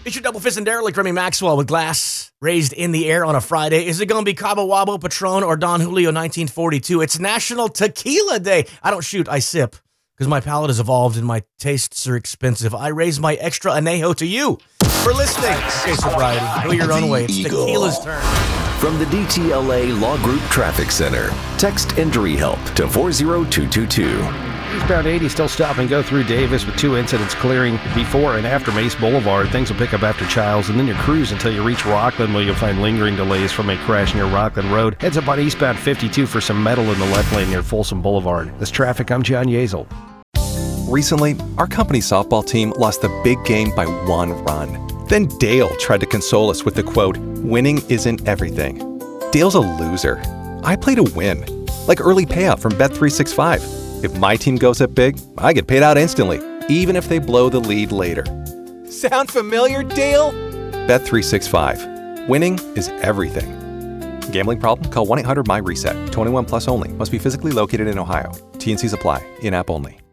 Feature double fist and derelict Remy Maxwell with glass raised in the air on a Friday. Is it going to be Cabo Wabo, Patron, or Don Julio 1942? It's National Tequila Day. I don't shoot, I sip, because my palate has evolved and my tastes are expensive. I raise my extra anejo to you for listening. Okay, sobriety, go your own way. It's tequila's turn. From the DTLA Law Group Traffic Center, text injury help to 40222. Eastbound 80 still stop and go through Davis with 2 incidents clearing before and after Mace Boulevard. Things will pick up after Childs, and then you cruise until you reach Rockland, where you'll find lingering delays from a crash near Rockland Road. Heads up on eastbound 52 for some metal in the left lane near Folsom Boulevard. This traffic, I'm John Yazel. Recently, our company softball team lost the big game by 1 run. Then Dale tried to console us with the quote, "Winning isn't everything." Dale's a loser. I play to win, like early payout from Bet365. If my team goes up big, I get paid out instantly, even if they blow the lead later. Sound familiar, Dale? Bet365. Winning is everything. Gambling problem? Call 1-800-MY-RESET. 21 plus only. Must be physically located in Ohio. T&Cs apply. In-app only.